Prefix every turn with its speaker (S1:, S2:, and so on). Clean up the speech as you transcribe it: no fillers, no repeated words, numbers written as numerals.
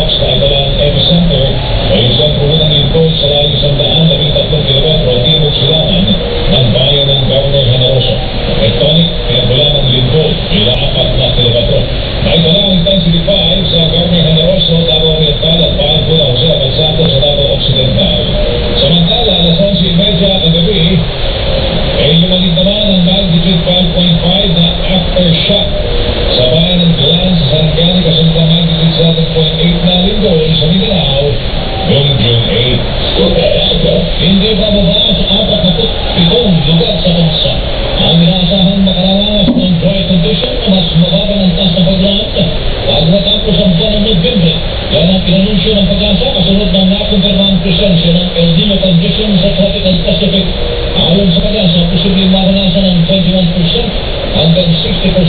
S1: na italang epicenter o yung sentro ng lingkod sa layo 113 kilometro timog silangan ng bayan ng Governor Generoso. Tectonic, pinagmula ng lingkod, ila 4 na kilometro. Naitala ang intensity 5 sa Governor Generoso, Davao Oriental at 5 po na Jose Abalsato sa Davao Occidental. Samantala, alas 11:30 kagabi, ay lumagit naman ang magnitude 5.5 na aftershock sa bayan ng Glan sa Sarangani kasunod ang magnitude 7.8 na lindol sa Mindanao noong June 8. Hindi bababa sa 47 lugar sa bansa ang inaasahang makaranas ng dry condition na mas mababa ng taas na paglaot bago matapos ang buwan ng Nobyembre. Yan ang inanunsyo ng Pag-asa kasunod ng nakumpirmang presensya ng El Niño condition sa Tropical Pacific. Ayon sa Pag-asa, posibleng maranasan ng 21% hanggang 60%